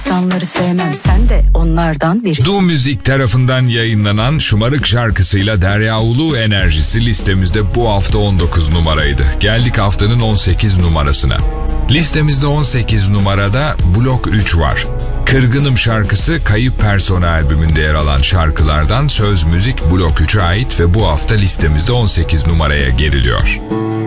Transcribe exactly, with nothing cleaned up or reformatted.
İnsanları sevmem, sen de onlardan birisin. Du Müzik tarafından yayınlanan Şımarık şarkısıyla Derya Ulu enerjisi listemizde bu hafta on dokuz numaraydı. Geldik haftanın on sekiz numarasına. Listemizde on sekiz numarada Blok üç var. Kırgınım şarkısı Kayıp Persona albümünde yer alan şarkılardan, söz müzik Blok üçe ait ve bu hafta listemizde on sekiz numaraya geriliyor.